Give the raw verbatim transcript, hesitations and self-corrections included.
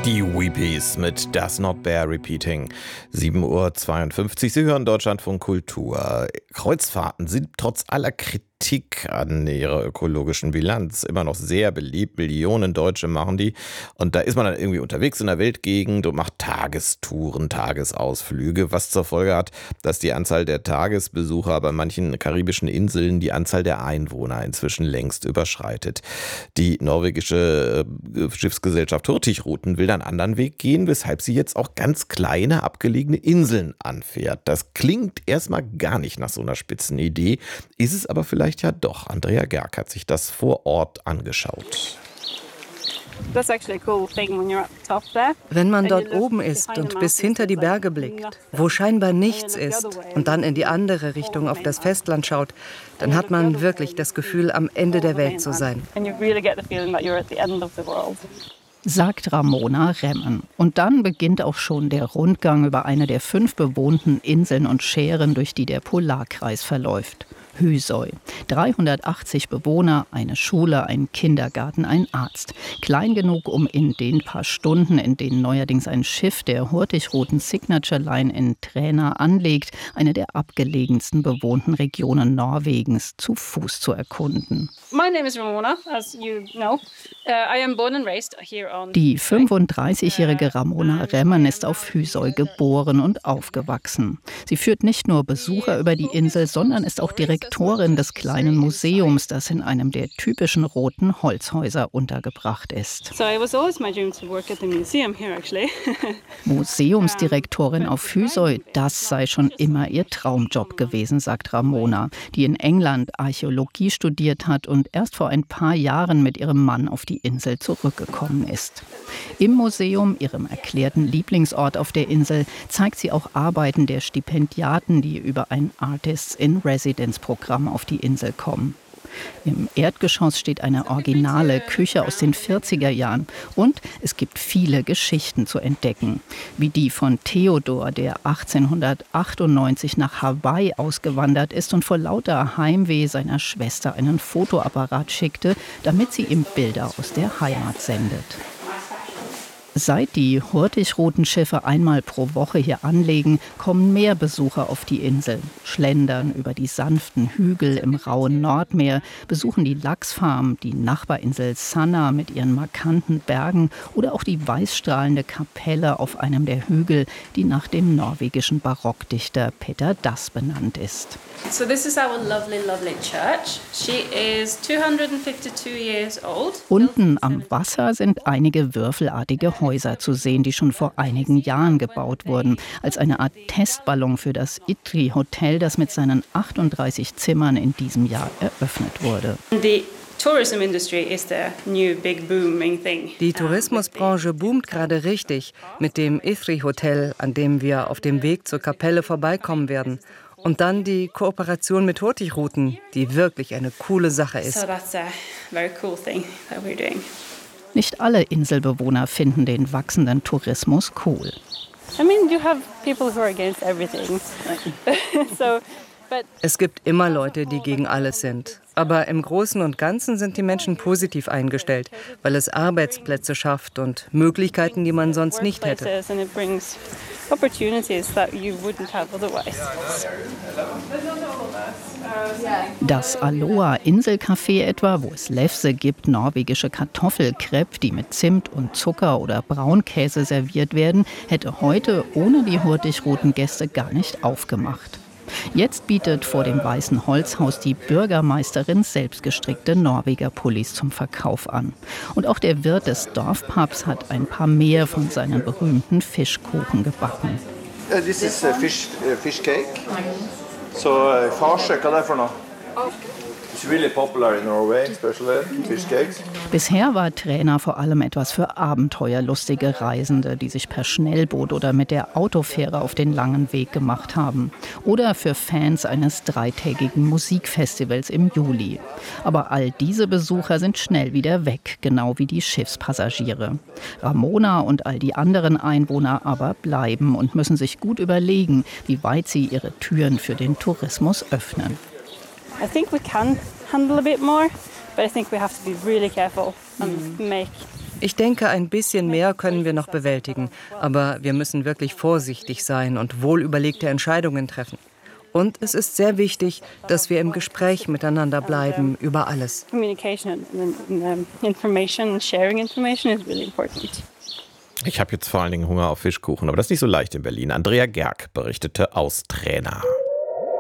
Die Weepies mit Does Not Bear Repeating. sieben Uhr zweiundfünfzig. Sie hören Deutschlandfunk Kultur. Kreuzfahrten sind trotz aller Kritik an ihrer ökologischen Bilanz immer noch sehr beliebt. Millionen Deutsche machen die. Und da ist man dann irgendwie unterwegs in der Weltgegend und macht Tagestouren, Tagesausflüge, was zur Folge hat, dass die Anzahl der Tagesbesucher bei manchen karibischen Inseln die Anzahl der Einwohner inzwischen längst überschreitet. Die norwegische Schiffsgesellschaft Hurtigruten will einen anderen Weg gehen, weshalb sie jetzt auch ganz kleine, abgelegene Inseln anfährt. Das klingt erstmal gar nicht nach so einer Spitzenidee, ist es aber vielleicht ja doch. Andrea Gerg hat sich das vor Ort angeschaut. Wenn man dort oben ist und bis hinter die Berge blickt, wo scheinbar nichts ist, und dann in die andere Richtung auf das Festland schaut, dann hat man wirklich das Gefühl, am Ende der Welt zu sein. Sagt Ramona Remmen. Und dann beginnt auch schon der Rundgang über eine der fünf bewohnten Inseln und Schären, durch die der Polarkreis verläuft. Husøy. dreihundertachtzig Bewohner, eine Schule, ein Kindergarten, ein Arzt. Klein genug, um in den paar Stunden, in denen neuerdings ein Schiff der Hurtigruten Signature Line in Træna anlegt, eine der abgelegensten bewohnten Regionen Norwegens zu Fuß zu erkunden. Die fünfunddreißigjährige Ramona Remmen ist auf Husøy geboren und aufgewachsen. Sie führt nicht nur Besucher über die Insel, sondern ist auch Direktorin des kleinen Museums, das in einem der typischen roten Holzhäuser untergebracht ist. Museumsdirektorin auf Husøy, das sei schon immer ihr Traumjob gewesen, sagt Ramona, die in England Archäologie studiert hat und erst vor ein paar Jahren mit ihrem Mann auf die Insel zurückgekommen ist. Im Museum, ihrem erklärten Lieblingsort auf der Insel, zeigt sie auch Arbeiten der Stipendiaten, die über ein Artists in Residence Programm auf die Insel kommen. Im Erdgeschoss steht eine originale Küche aus den vierziger Jahren und es gibt viele Geschichten zu entdecken, wie die von Theodor, der achtzehnhundertachtundneunzig nach Hawaii ausgewandert ist und vor lauter Heimweh seiner Schwester einen Fotoapparat schickte, damit sie ihm Bilder aus der Heimat sendet. Seit die Hurtigruten-Schiffe einmal pro Woche hier anlegen, kommen mehr Besucher auf die Insel, schlendern über die sanften Hügel im rauen Nordmeer, besuchen die Lachsfarm, die Nachbarinsel Sanna mit ihren markanten Bergen oder auch die weißstrahlende Kapelle auf einem der Hügel, die nach dem norwegischen Barockdichter Peter Dass benannt ist. So this is our lovely, lovely church. She is two hundred fifty-two years old. Unten am Wasser sind einige würfelartige Häuser zu sehen, die schon vor einigen Jahren gebaut wurden, als eine Art Testballon für das Itri Hotel, das mit seinen achtunddreißig Zimmern in diesem Jahr eröffnet wurde. The tourism industry is the new big booming thing. Die Tourismusbranche boomt gerade richtig mit dem Itri Hotel, an dem wir auf dem Weg zur Kapelle vorbeikommen werden. Und dann die Kooperation mit Hurtigruten, die wirklich eine coole Sache ist. So that's a very cool thing that we're doing. Nicht alle Inselbewohner finden den wachsenden Tourismus cool. I mean, you have people who are against everything. so, but es gibt immer Leute, die gegen alles sind. Aber im Großen und Ganzen sind die Menschen positiv eingestellt, weil es Arbeitsplätze schafft und Möglichkeiten, die man sonst nicht hätte. Das Aloha Inselcafé etwa, wo es Lefse gibt, norwegische Kartoffelcrepe, die mit Zimt und Zucker oder Braunkäse serviert werden, hätte heute ohne die Hurtigruten-Gäste gar nicht aufgemacht. Jetzt bietet vor dem Weißen Holzhaus die Bürgermeisterin selbstgestrickte Norweger-Pullis zum Verkauf an. Und auch der Wirt des Dorfpubs hat ein paar mehr von seinen berühmten Fischkuchen gebacken. Uh, this is a fish, uh, fish cake. So, uh, farse, hva er det for noe? It's really popular in Norway, especially fish cakes. Bisher war Træna vor allem etwas für abenteuerlustige Reisende, die sich per Schnellboot oder mit der Autofähre auf den langen Weg gemacht haben. Oder für Fans eines dreitägigen Musikfestivals im Juli. Aber all diese Besucher sind schnell wieder weg, genau wie die Schiffspassagiere. Ramona und all die anderen Einwohner aber bleiben und müssen sich gut überlegen, wie weit sie ihre Türen für den Tourismus öffnen. I think we can handle a bit more, but I think we have to be really careful and make Ich denke, ein bisschen mehr können wir noch bewältigen. Aber wir müssen wirklich vorsichtig sein und wohlüberlegte Entscheidungen treffen. Und es ist sehr wichtig, dass wir im Gespräch miteinander bleiben über alles. Communication and information and sharing information is really important. Ich habe jetzt vor allen Dingen Hunger auf Fischkuchen, aber das ist nicht so leicht in Berlin. Andrea Gerg berichtete aus Träna.